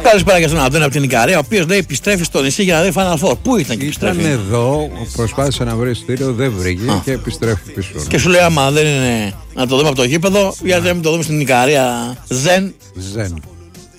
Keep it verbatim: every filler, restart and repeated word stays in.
Καλησπέρα και στον Αντώνη από την Ικαρία, ο οποίος λέει επιστρέφει στο νησί για να δει Final Four. Πού ήταν και επιστρέφει? Ήταν εδώ, προσπάθησε να βρει στήριο, δεν βρήκε Α. και επιστρέφει πίσω. Και σου λέει, άμα δεν είναι να το δούμε από το γήπεδο, γιατί να μην το δούμε στην Ικαρία. Ζεν. Ζεν.